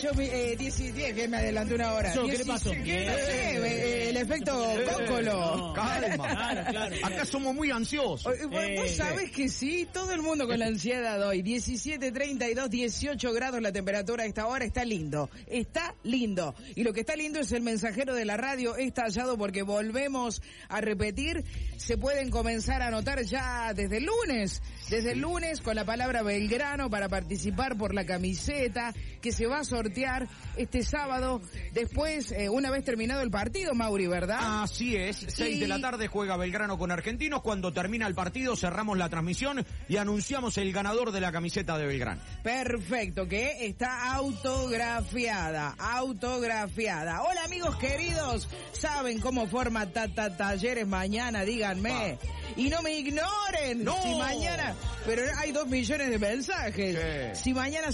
10, que me adelanté una hora. ¿Qué le pasó? No sé, el efecto cóncolo. No, calma. Claro. Acá somos muy ansiosos. Vos sabés que sí, todo el mundo con la ansiedad hoy. 17:32, 18 grados la temperatura a esta hora. Está lindo. Y lo que está lindo es el mensajero de la radio estallado, porque volvemos a repetir. Se pueden comenzar a anotar ya desde el lunes. Desde el lunes con la palabra Belgrano para participar por la camiseta que se va a sortear este sábado. Después, una vez terminado el partido, Mauri, ¿verdad? Así es, 6 de la tarde juega Belgrano con Argentinos. Cuando termina el partido cerramos la transmisión y anunciamos el ganador de la camiseta de Belgrano. Perfecto, que está autografiada. Hola amigos queridos, ¿saben cómo forma Talleres mañana? Díganme. Y no me ignoren. No. Si mañana, pero hay 2 millones de mensajes. ¿Qué? Si mañana